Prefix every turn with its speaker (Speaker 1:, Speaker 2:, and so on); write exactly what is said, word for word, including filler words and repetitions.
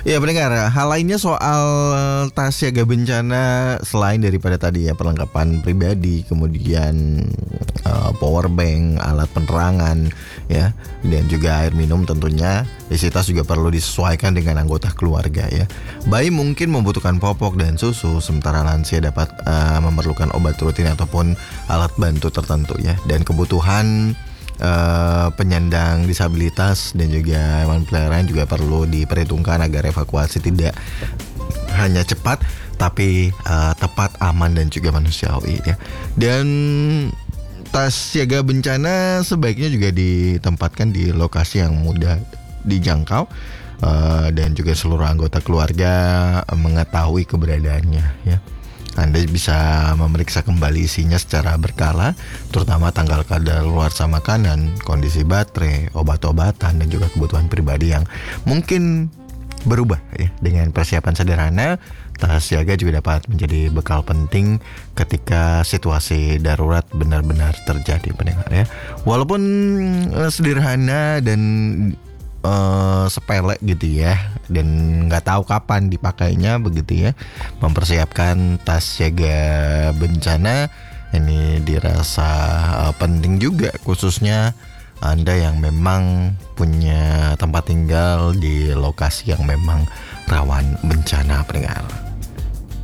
Speaker 1: Ya pendengar, hal lainnya soal tas siaga bencana selain daripada tadi ya perlengkapan pribadi, kemudian uh, power bank, alat penerangan ya, dan juga air minum tentunya. Isi tas juga perlu disesuaikan dengan anggota keluarga ya. Bayi mungkin membutuhkan popok dan susu, sementara lansia dapat uh, memerlukan obat rutin ataupun alat bantu tertentu ya. Dan kebutuhan Uh, penyandang disabilitas dan juga hewan peliharaan juga perlu diperhitungkan agar evakuasi tidak hanya cepat tapi uh, tepat, aman dan juga manusiawi ya. Dan tas siaga bencana sebaiknya juga ditempatkan di lokasi yang mudah dijangkau uh, dan juga seluruh anggota keluarga mengetahui keberadaannya ya. Anda bisa memeriksa kembali isinya secara berkala, terutama tanggal kadaluarsa makanan, kondisi baterai, obat-obatan, dan juga kebutuhan pribadi yang mungkin berubah ya. Dengan persiapan sederhana, tas siaga juga dapat menjadi bekal penting ketika situasi darurat benar-benar terjadi, pendengar ya. Walaupun uh, sederhana dan Uh, sepele gitu ya, dan nggak tahu kapan dipakainya begitu ya, mempersiapkan tas siaga bencana ini dirasa uh, penting juga, khususnya Anda yang memang punya tempat tinggal di lokasi yang memang rawan bencana, pendengar.